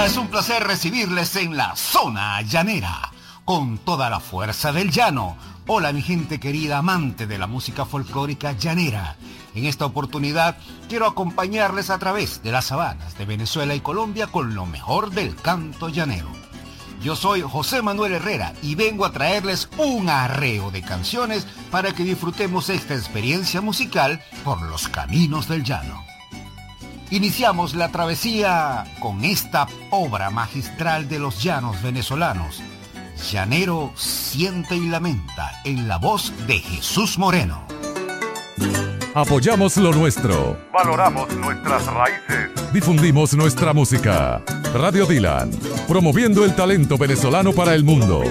Es un placer recibirles en la Zona Llanera, con toda la fuerza del llano. Hola mi gente querida amante de la música folclórica llanera. En esta oportunidad quiero acompañarles a través de las sabanas de Venezuela y Colombia con lo mejor del canto llanero. Yo soy José Manuel Herrera y vengo a traerles un arreo de canciones para que disfrutemos esta experiencia musical por los caminos del llano. Iniciamos la travesía con esta obra magistral de los llanos venezolanos. Llanero siente y lamenta, en la voz de Jesús Moreno. Apoyamos lo nuestro. Valoramos nuestras raíces. Difundimos nuestra música. Radio Dylan, promoviendo el talento venezolano para el mundo.